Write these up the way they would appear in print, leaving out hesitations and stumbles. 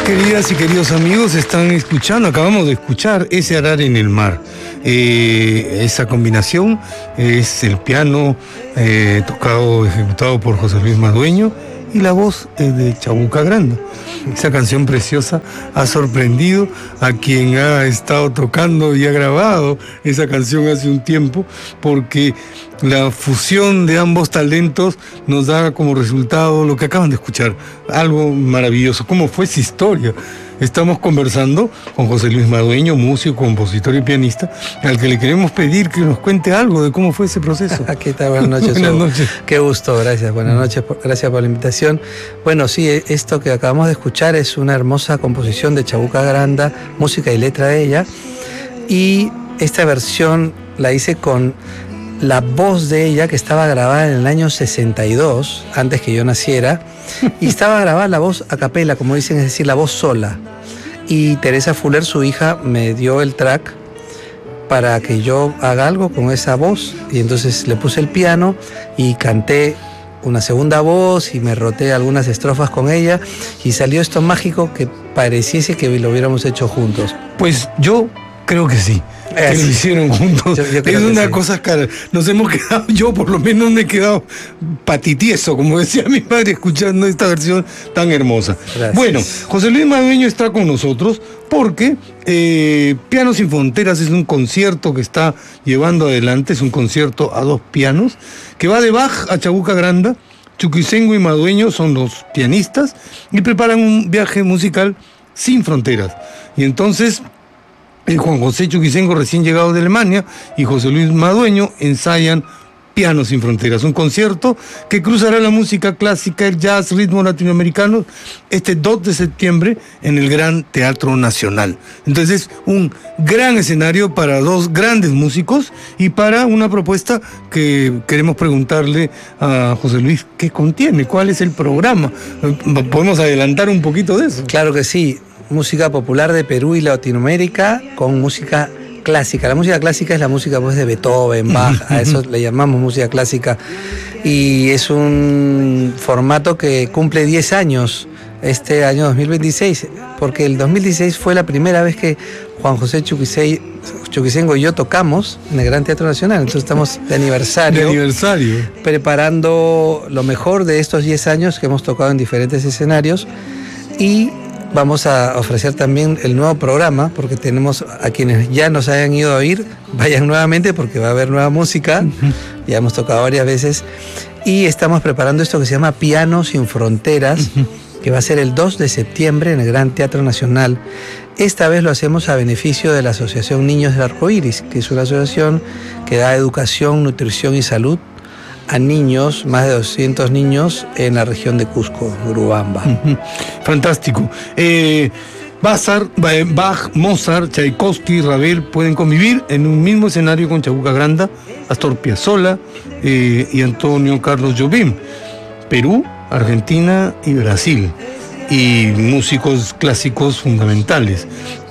Queridas y queridos amigos, están escuchando, acabamos de escuchar Ese arar en el mar. Esa combinación es el piano ejecutado por José Luis Madueño y la voz es de Chabuca Granda. Esa canción preciosa ha sorprendido a quien ha estado tocando y ha grabado esa canción hace un tiempo, porque la fusión de ambos talentos nos da como resultado lo que acaban de escuchar, algo maravilloso. ¿Cómo fue esa historia? Estamos conversando con José Luis Madueño, músico, compositor y pianista, al que le queremos pedir que nos cuente algo de cómo fue ese proceso. ¿Qué tal? Buenas noches. Buenas noches. Qué gusto, gracias. Buenas noches, gracias por la invitación. Bueno, sí, esto que acabamos de escuchar es una hermosa composición de Chabuca Granda, música y letra de ella, y esta versión la hice con la voz de ella, que estaba grabada en el año 62, antes que yo naciera, y estaba grabada la voz a capela, como dicen, es decir, la voz sola. Y Teresa Fuller, su hija, me dio el track para que yo haga algo con esa voz, y entonces le puse el piano y canté una segunda voz y me roté algunas estrofas con ella, y salió esto mágico que pareciese que lo hubiéramos hecho juntos. Pues yo creo que sí. Que lo hicieron juntos. Yo es una sí. cosa cara. Nos hemos quedado, yo por lo menos me he quedado patitieso, como decía mi padre, escuchando esta versión tan hermosa. Gracias. Bueno, José Luis Madueño está con nosotros porque Piano Sin Fronteras es un concierto que está llevando adelante, es un concierto a dos pianos, que va de Bach a Chabuca Granda. Chuquisengo y Madueño son los pianistas y preparan un viaje musical sin fronteras. Y entonces Juan José Chuquisengo, recién llegado de Alemania, y José Luis Madueño ensayan Piano Sin Fronteras, un concierto que cruzará la música clásica, el jazz, ritmos latinoamericanos, este 2 de septiembre en el Gran Teatro Nacional. Entonces es un gran escenario para dos grandes músicos y para una propuesta que queremos preguntarle a José Luis qué contiene, cuál es el programa. ¿Podemos adelantar un poquito de eso? Claro que sí. Música popular de Perú y Latinoamérica con música clásica. La música clásica es la música, pues, de Beethoven, Bach, a eso le llamamos música clásica, y es un formato que cumple 10 años este año 2026, porque el 2016 fue la primera vez que Juan José Chuquisengo y yo tocamos en el Gran Teatro Nacional. Entonces estamos de aniversario. Preparando lo mejor de estos 10 años que hemos tocado en diferentes escenarios, y vamos a ofrecer también el nuevo programa, porque tenemos a quienes ya nos hayan ido a oír, vayan nuevamente porque va a haber nueva música. Ya hemos tocado varias veces, y estamos preparando esto que se llama Piano Sin Fronteras, que va a ser el 2 de septiembre en el Gran Teatro Nacional. Esta vez lo hacemos a beneficio de la Asociación Niños del Arco Iris, que es una asociación que da educación, nutrición y salud a niños, más de 200 niños en la región de Cusco, Urubamba. Fantástico. Bach, Mozart, Tchaikovsky, Ravel pueden convivir en un mismo escenario con Chabuca Granda, Astor Piazzolla y Antonio Carlos Jobim. Perú, Argentina y Brasil. Y músicos clásicos fundamentales.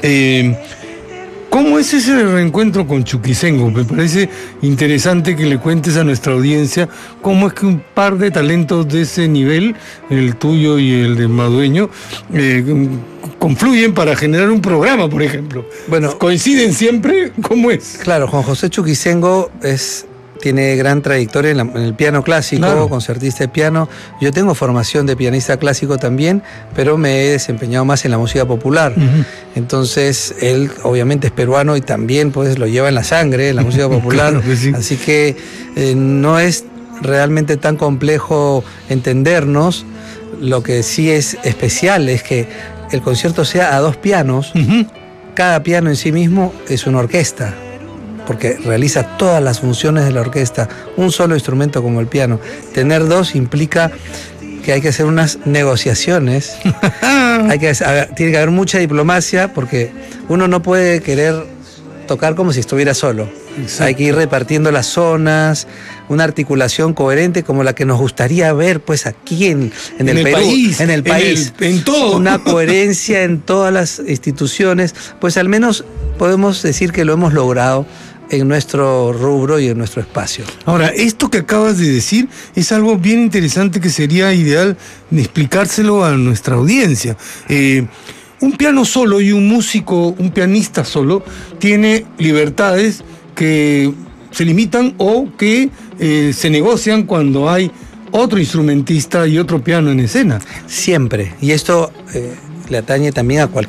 ¿Cómo es ese reencuentro con Chuquisengo? Me parece interesante que le cuentes a nuestra audiencia cómo es que un par de talentos de ese nivel, el tuyo y el de Madueño, confluyen para generar un programa, por ejemplo. Bueno, ¿coinciden siempre? ¿Cómo es? Claro, Juan José Chuquisengo tiene gran trayectoria en el piano clásico, claro, concertista de piano. Yo tengo formación de pianista clásico también, pero me he desempeñado más en la música popular. Entonces, él obviamente es peruano y también, pues, lo lleva en la sangre, la música popular. Claro que sí. Así que no es realmente tan complejo entendernos. Lo que sí es especial es que el concierto sea a dos pianos. Cada piano en sí mismo es una orquesta, porque realiza todas las funciones de la orquesta. Un solo instrumento como el piano. Tener dos implica que hay que hacer unas negociaciones. Tiene que haber mucha diplomacia, porque uno no puede querer tocar como si estuviera solo. Exacto. Hay que ir repartiendo las zonas, una articulación coherente como la que nos gustaría ver, pues, aquí en el Perú, en el país. En todo. Una coherencia en todas las instituciones. Pues al menos podemos decir que lo hemos logrado en nuestro rubro y en nuestro espacio. Ahora, esto que acabas de decir es algo bien interesante que sería ideal explicárselo a nuestra audiencia. un piano solo y un músico, un pianista solo, tiene libertades que se limitan o que se negocian cuando hay otro instrumentista y otro piano en escena. Siempre. Y esto le atañe también a cualquier